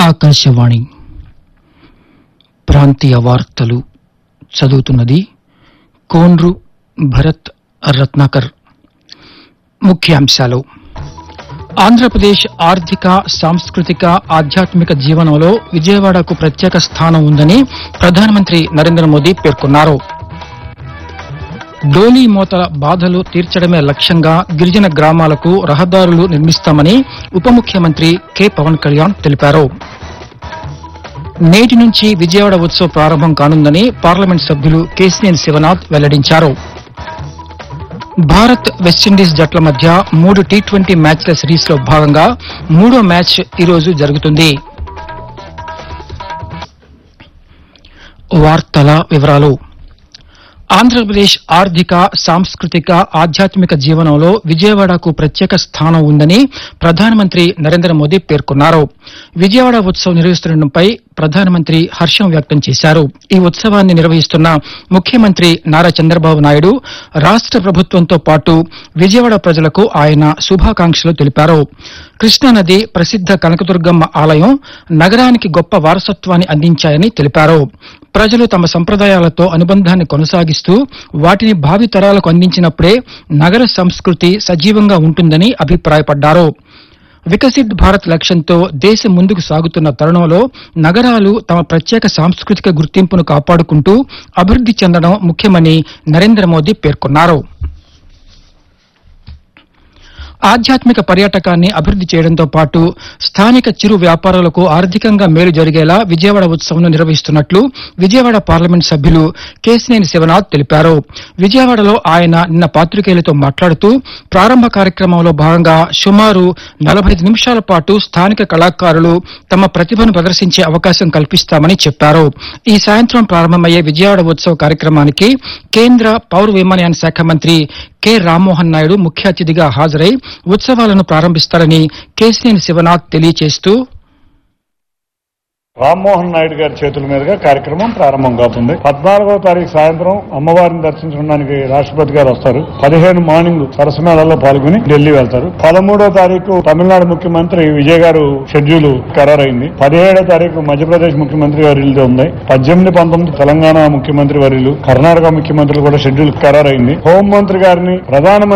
ఆకాశవాణి ప్రాంతీయ వార్తలు చదువుతున్నది కోన్రు భరత్ రత్నాకర్. ముఖ్యాంశాలు: ఆంధ్రప్రదేశ్ ఆర్థిక, సాంస్కృతిక, ఆధ్యాత్మిక జీవనంలో విజయవాడకు ప్రత్యేక స్థానం ఉందని ప్రధానమంత్రి నరేంద్ర మోదీ పేర్కొన్నారు. డోలీ మోతల బాధలు తీర్చడమే లక్ష్యంగా గిరిజన గ్రామాలకు రహదారులు నిర్మిస్తామని ఉప ముఖ్యమంత్రి కె పవన్ కళ్యాణ్ తెలిపారు. నేటి నుంచి విజయవాడ ఉత్సవ్ ప్రారంభం కానుందని పార్లమెంట్ సభ్యులు కేశినేని శివనాథ్ వెల్లడించారు. భారత్ వెస్టిండీస్ జట్ల మధ్య 3 టీ20 మ్యాచ్ల సిరీస్ లో భాగంగా 3వ మ్యాచ్ ఈరోజు జరుగుతుంది. వార్తల వివరాలు: ఆంధ్రప్రదేశ్ ఆర్థిక, సాంస్కృతిక, ఆధ్యాత్మిక జీవనంలో విజయవాడకు ప్రత్యేక స్థానం ఉందని ప్రధానమంత్రి నరేంద్ర మోదీ పేర్కొన్నారు. విజయవాడ ఉత్సవ్ నిర్వహిస్తుండటంపై ప్రధానమంత్రి హర్షం వ్యక్తం చేశారు. ఈ ఉత్సవాన్ని నిర్వహిస్తున్న ముఖ్యమంత్రి నారా చంద్రబాబు నాయుడు, రాష్ట ప్రభుత్వంతో పాటు విజయవాడ ప్రజలకు ఆయన శుభాకాంక్షలు తెలిపారు. కృష్ణానది ప్రసిద్ద కనకదుర్గమ్మ ఆలయం నగరానికి గొప్ప వారసత్వాన్ని అందించాయని తెలిపారు. ప్రజలు తమ సంప్రదాయాలతో అనుబంధాన్ని కొనసాగిస్తూ వాటిని భావితరాలకు అందించినప్పుడే నగర సంస్కృతి సజీవంగా ఉంటుందని అభిప్రాయపడ్డారు. వికసిత్ భారత్ లక్ష్యంతో దేశం ముందుకు సాగుతున్న తరుణంలో నగరాలు తమ ప్రత్యేక సాంస్కృతిక గుర్తింపును కాపాడుకుంటూ అభివృద్ది చెందడం ముఖ్యమని నరేంద్ర మోదీ పేర్కొన్నారు. ఆధ్యాత్మిక పర్యాటకాన్ని అభివృద్ది చేయడంతో పాటు స్థానిక చిరు వ్యాపారులకు ఆర్థికంగా మేలు జరిగేలా విజయవాడ ఉత్సవంను నిర్వహిస్తున్నట్లు విజయవాడ పార్లమెంట్ సభ్యులు కేశినేని శివనాథ్ తెలిపారు. విజయవాడలో ఆయన నిన్న పాత్రికేయులతో మాట్లాడుతూ ప్రారంభ కార్యక్రమంలో భాగంగా సుమారు 45 నిమిషాల పాటు స్థానిక కళాకారులు తమ ప్రతిభను ప్రదర్శించే అవకాశం కల్పిస్తామని చెప్పారు. ఈ సాయంత్రం ప్రారంభమయ్యే విజయవాడ ఉత్సవ్ కార్యక్రమానికి కేంద్ర పౌర విమానయాన శాఖ మంత్రి కె రామ్మోహన్ నాయుడు ముఖ్య అతిథిగా హాజరై ఉత్సవాలను ప్రారంభిస్తారని కేశినేని శివనాథ్ తెలియజేస్తూ, రామ్మోహన్ నాయుడు గారి చేతుల మీదుగా కార్యక్రమం ప్రారంభం కావుతుంది. 14వ తారీఖు సాయంత్రం అమ్మవారిని దర్శించడానికి రాష్ట్రపతి గారు వస్తారు. 15 మార్నింగ్ సరస్మేళాల్లో పాల్గొని ఢిల్లీ వెళ్తారు. 13వ తారీఖు తమిళనాడు ముఖ్యమంత్రి విజయ్ గారు షెడ్యూల్ ఖరారైంది. 17వ తారీఖు మధ్యప్రదేశ్ ముఖ్యమంత్రి వర్యులతో ఉంది. 18, 19 తెలంగాణ ముఖ్యమంత్రి వర్యులు, కర్ణాటక ముఖ్యమంత్రులు కూడా షెడ్యూల్ ఖరారైంది. హోంమంత్రి గారిని, ప్రధానమంత్రి